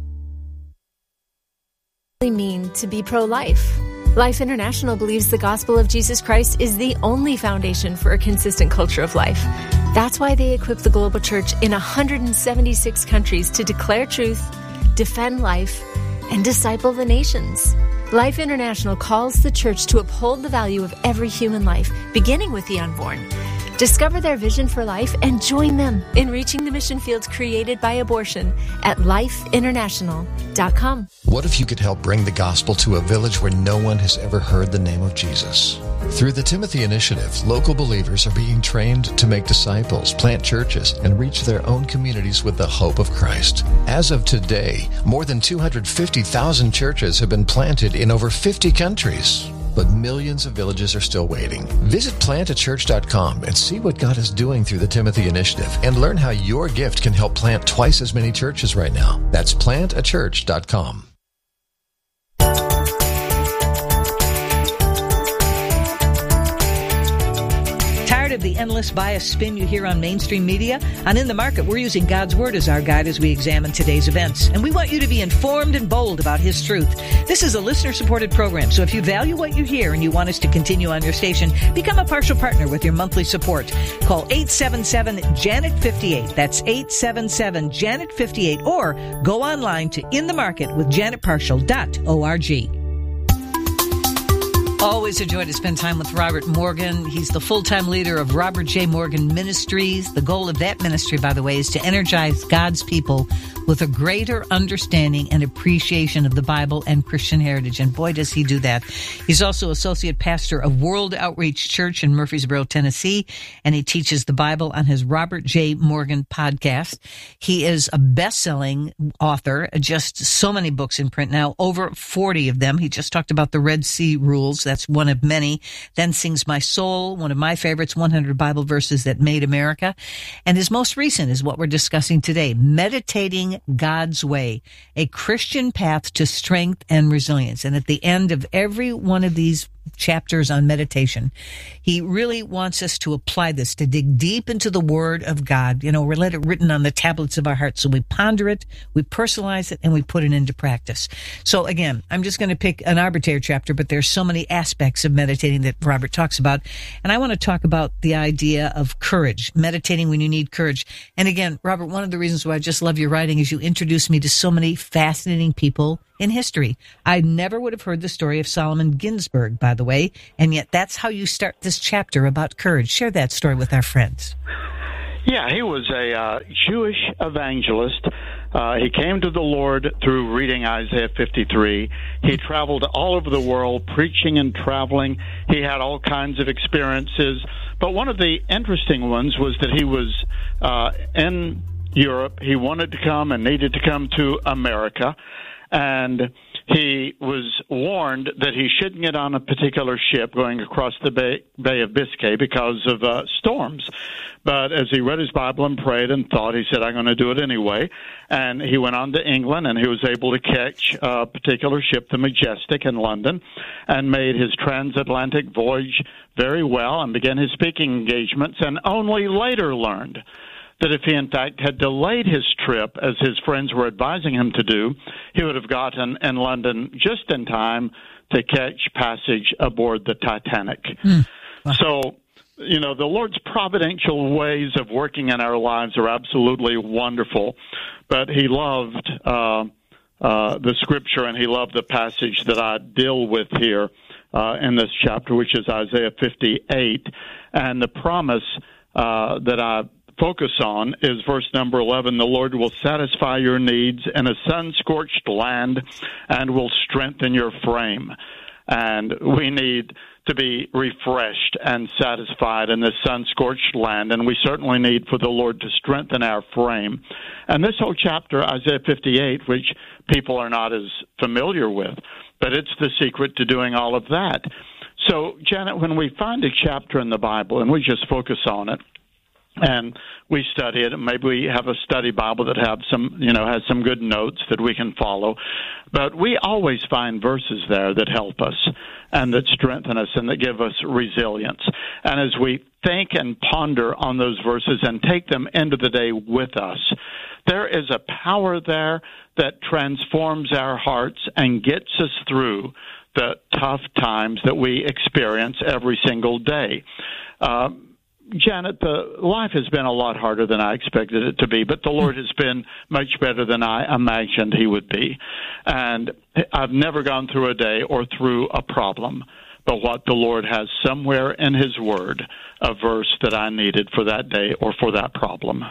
Mean to be pro-life. Life International believes the gospel of Jesus Christ is the only foundation for a consistent culture of life. That's why they equip the global church in one hundred seventy-six countries to declare truth, defend life, and disciple the nations. Life International calls the church to uphold the value of every human life, beginning with the unborn. Discover their vision for life and join them in reaching the mission fields created by abortion at life international dot com. What if you could help bring the gospel to a village where no one has ever heard the name of Jesus? Through the Timothy Initiative, local believers are being trained to make disciples, plant churches, and reach their own communities with the hope of Christ. As of today, more than two hundred fifty thousand churches have been planted in over fifty countries. But millions of villages are still waiting. Visit plant a church dot com and see what God is doing through the Timothy Initiative, and learn how your gift can help plant twice as many churches right now. That's plant a church dot com. Tired of the endless bias spin you hear on mainstream media? On In the Market, we're using God's Word as our guide as we examine today's events. And we want you to be informed and bold about His truth. This is a listener-supported program, so if you value what you hear and you want us to continue on your station, become a partial partner with your monthly support. Call eight seven seven Janet fifty-eight. That's eight seven seven Janet fifty-eight. Or go online to in the market with janet partial dot org. Always a joy to spend time with Robert Morgan. He's the full-time leader of Robert J. Morgan Ministries. The goal of that ministry, by the way, is to energize God's people with a greater understanding and appreciation of the Bible and Christian heritage. And boy, does he do that. He's also associate pastor of World Outreach Church in Murfreesboro, Tennessee, and he teaches the Bible on his Robert J. Morgan podcast. He is a best-selling author, just so many books in print now, over forty of them. He just talked about the Red Sea Rules. That's one of many. Then Sings My Soul, one of my favorites, one hundred Bible Verses That Made America. And his most recent is what we're discussing today, Meditating God's Way, a Christian path to strength and resilience. And at the end of every one of these chapters on meditation, he really wants us to apply this, to dig deep into the Word of God. You know, we let it written on the tablets of our hearts. So we ponder it, we personalize it, and we put it into practice. So again, I'm just going to pick an arbitrary chapter, but there's so many aspects of meditating that Robert talks about. And I want to talk about the idea of courage, meditating when you need courage. And again, Robert, one of the reasons why I just love your writing is you introduce me to so many fascinating people in history. I never would have heard the story of Solomon Ginsburg, by the way, and yet that's how you start this chapter about courage. Share that story with our friends. Yeah, he was a uh, Jewish evangelist. Uh, he came to the Lord through reading Isaiah fifty-three. He traveled all over the world preaching and traveling. He had all kinds of experiences. But one of the interesting ones was that he was uh, in Europe. He wanted to come and needed to come to America. And he was warned that he shouldn't get on a particular ship going across the Bay, Bay of Biscay because of uh, storms. But as he read his Bible and prayed and thought, he said, I'm going to do it anyway. And he went on to England, and he was able to catch a particular ship, the Majestic, in London, and made his transatlantic voyage very well and began his speaking engagements, and only later learned that if he, in fact, had delayed his trip, as his friends were advising him to do, he would have gotten in London just in time to catch passage aboard the Titanic. Mm. Wow. So, you know, the Lord's providential ways of working in our lives are absolutely wonderful. But he loved uh, uh, the Scripture, and he loved the passage that I deal with here uh, in this chapter, which is Isaiah fifty-eight. And the promise uh, that I focus on is verse number eleven. The Lord will satisfy your needs in a sun-scorched land and will strengthen your frame. And we need to be refreshed and satisfied in this sun-scorched land, and we certainly need for the Lord to strengthen our frame. And this whole chapter, Isaiah fifty-eight, which people are not as familiar with, but it's the secret to doing all of that. So, Janet, when we find a chapter in the Bible and we just focus on it, and we study it, maybe we have a study Bible that have some, you know, has some good notes that we can follow. But we always find verses there that help us and that strengthen us and that give us resilience. And as we think and ponder on those verses and take them into the day with us, there is a power there that transforms our hearts and gets us through the tough times that we experience every single day. Uh, Janet, the life has been a lot harder than I expected it to be, but the Lord has been much better than I imagined he would be. And I've never gone through a day or through a problem, but what the Lord has somewhere in his word, a verse that I needed for that day or for that problem.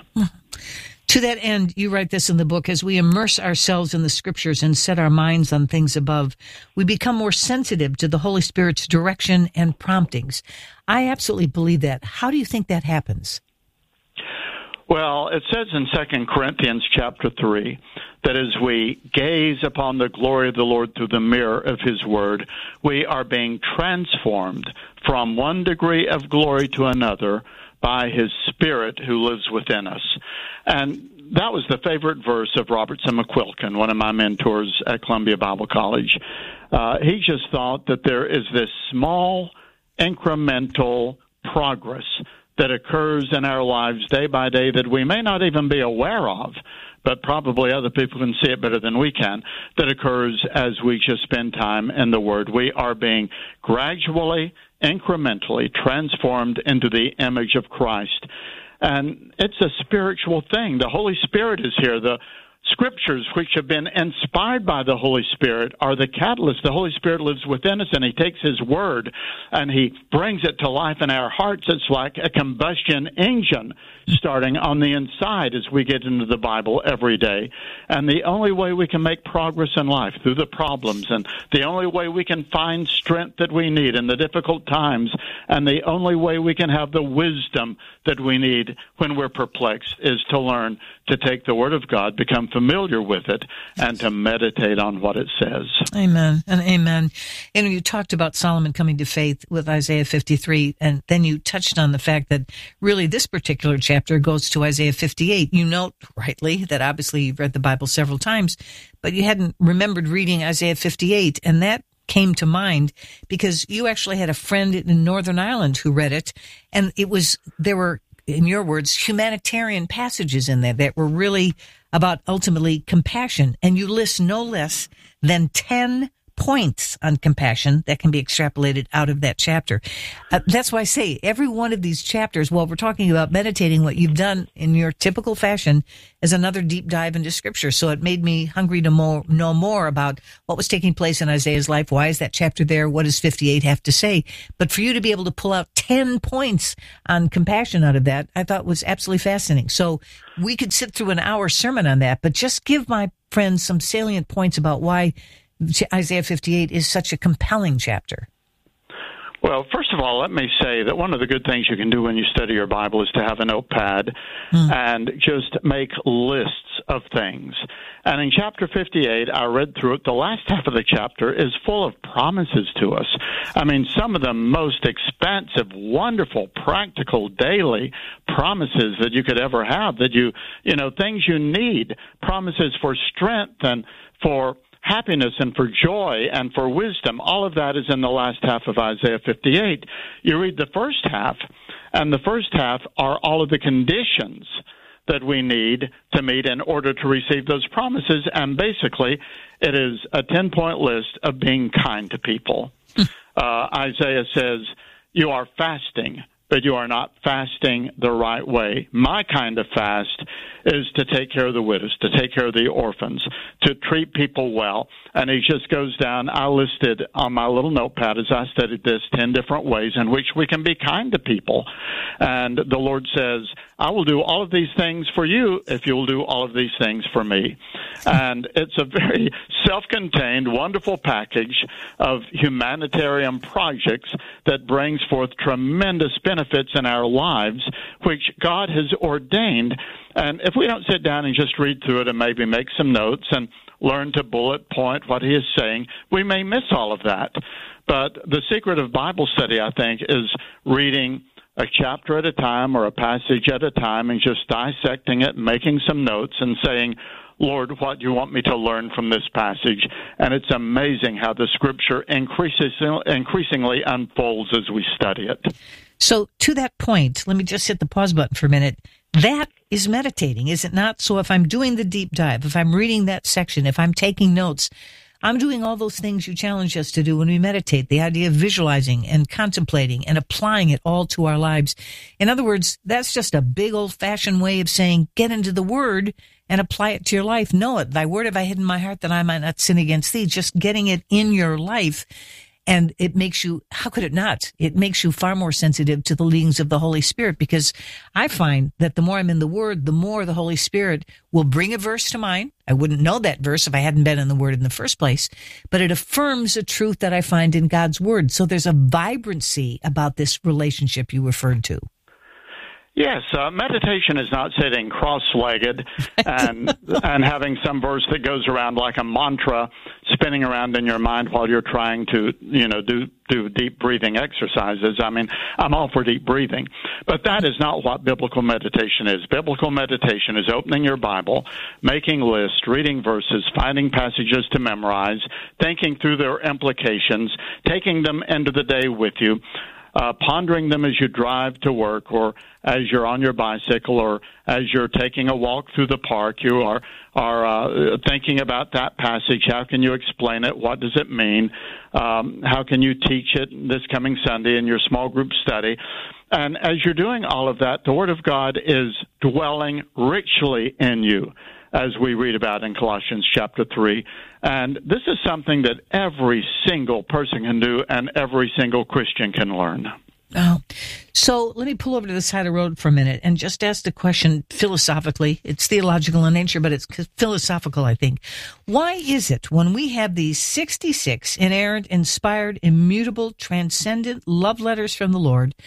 To that end, you write this in the book, as we immerse ourselves in the Scriptures and set our minds on things above, we become more sensitive to the Holy Spirit's direction and promptings. I absolutely believe that. How do you think that happens? Well, it says in Second Corinthians chapter three that as we gaze upon the glory of the Lord through the mirror of his word, we are being transformed from one degree of glory to another by his Spirit who lives within us. And that was the favorite verse of Robertson McQuilkin, one of my mentors at Columbia Bible College. Uh, he just thought that there is this small, incremental progress that occurs in our lives day by day that we may not even be aware of, but probably other people can see it better than we can, that occurs as we just spend time in the Word. We are being gradually, incrementally transformed into the image of Christ. And it's a spiritual thing. The Holy Spirit is here. The Scriptures, which have been inspired by the Holy Spirit, are the catalyst. The Holy Spirit lives within us, and he takes his word and he brings it to life in our hearts. It's like a combustion engine starting on the inside as we get into the Bible every day. And the only way we can make progress in life, through the problems, and the only way we can find strength that we need in the difficult times, and the only way we can have the wisdom that we need when we're perplexed, is to learn to take the Word of God, become familiar familiar with it and to meditate on what it says. Amen and amen. And you talked about Solomon coming to faith with Isaiah fifty-three, and then you touched on the fact that really this particular chapter goes to Isaiah fifty-eight. You note rightly that obviously you've read the Bible several times, but you hadn't remembered reading Isaiah fifty-eight, and that came to mind because you actually had a friend in Northern Ireland who read it, and it was, there were, in your words, humanitarian passages in there that were really about ultimately compassion, and you list no less than ten points on compassion that can be extrapolated out of that chapter. Uh, that's why I say every one of these chapters, while we're talking about meditating, what you've done in your typical fashion is another deep dive into Scripture. So it made me hungry to more, know more about what was taking place in Isaiah's life. Why is that chapter there? What does fifty-eight have to say? But for you to be able to pull out ten points on compassion out of that, I thought was absolutely fascinating. So we could sit through an hour sermon on that, but just give my friends some salient points about why Isaiah fifty-eight is such a compelling chapter. Well, first of all, let me say that one of the good things you can do when you study your Bible is to have a notepad mm. and just make lists of things. And in chapter fifty-eight, I read through it. The last half of the chapter is full of promises to us. I mean, some of the most expansive, wonderful, practical, daily promises that you could ever have, that you, you know, things you need, promises for strength and for happiness and for joy and for wisdom. All of that is in the last half of Isaiah fifty-eight. You read the first half, and the first half are all of the conditions that we need to meet in order to receive those promises. And basically, it is a ten-point list of being kind to people. uh, Isaiah says, you are fasting, but you are not fasting the right way. My kind of fast is to take care of the widows, to take care of the orphans, to treat people well. And he just goes down. I listed on my little notepad as I studied this ten different ways in which we can be kind to people. And the Lord says, I will do all of these things for you if you will do all of these things for me. And it's a very self-contained, wonderful package of humanitarian projects that brings forth tremendous benefits in our lives, which God has ordained. And if we don't sit down and just read through it and maybe make some notes and learn to bullet point what he is saying, we may miss all of that. But the secret of Bible study, I think, is reading a chapter at a time or a passage at a time and just dissecting it, making some notes and saying, Lord, what do you want me to learn from this passage? And it's amazing how the Scripture increases, increasingly unfolds as we study it. So to that point, let me just hit the pause button for a minute. That is meditating, is it not? So if I'm doing the deep dive, if I'm reading that section, if I'm taking notes, I'm doing all those things you challenge us to do when we meditate, the idea of visualizing and contemplating and applying it all to our lives. In other words, that's just a big old-fashioned way of saying, get into the Word and apply it to your life. Know it. Thy word have I hid in my heart that I might not sin against thee. Just getting it in your life. And it makes you, how could it not? It makes you far more sensitive to the leadings of the Holy Spirit, because I find that the more I'm in the Word, the more the Holy Spirit will bring a verse to mind. I wouldn't know that verse if I hadn't been in the Word in the first place, but it affirms a truth that I find in God's Word. So there's a vibrancy about this relationship you referred to. Yes, uh, meditation is not sitting cross-legged and and having some verse that goes around like a mantra spinning around in your mind while you're trying to, you know, do do deep breathing exercises. I mean, I'm all for deep breathing, but that is not what biblical meditation is. Biblical meditation is opening your Bible, making lists, reading verses, finding passages to memorize, thinking through their implications, taking them into the day with you, Uh, pondering them as you drive to work or as you're on your bicycle or as you're taking a walk through the park. You are are uh, thinking about that passage. How can you explain it? What does it mean? Um, how can you teach it this coming Sunday in your small group study? And as you're doing all of that, the Word of God is dwelling richly in you, as we read about in Colossians chapter three. And this is something that every single person can do and every single Christian can learn. Oh, so let me pull over to the side of the road for a minute and just ask the question philosophically. It's theological in nature, but it's philosophical, I think. Why is it when we have these sixty-six inerrant, inspired, immutable, transcendent love letters from the Lord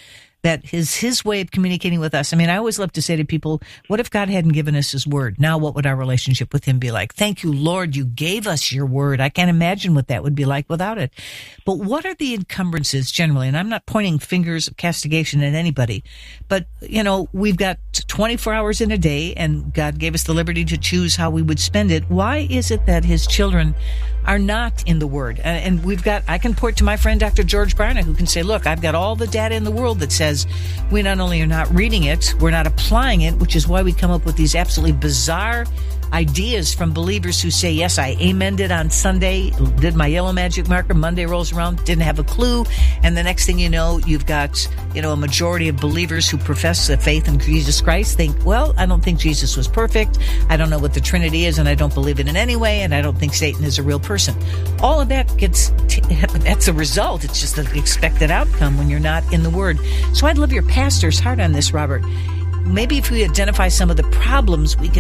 that his his way of communicating with us. I mean, I always love to say to people, what if God hadn't given us his word? Now what would our relationship with him be like? Thank you, Lord, you gave us your word. I can't imagine what that would be like without it. But what are the encumbrances generally? And I'm not pointing fingers of castigation at anybody, but, you know, we've got twenty-four hours in a day, and God gave us the liberty to choose how we would spend it. Why is it that his children are not in the Word? And we've got, I can point to my friend Doctor George Barna, who can say, look, I've got all the data in the world that says we not only are not reading it, we're not applying it, which is why we come up with these absolutely bizarre ideas from believers who say, yes, I amended on Sunday, did my yellow magic marker, Monday rolls around, didn't have a clue, and the next thing you know, you've got, you know, a majority of believers who profess the faith in Jesus Christ think, well, I don't think Jesus was perfect, I don't know what the Trinity is, and I don't believe it in any way, and I don't think Satan is a real person. All of that gets, t- that's a result. It's just the expected outcome when you're not in the Word. So I'd love your pastor's heart on this, Robert. Maybe if we identify some of the problems, we can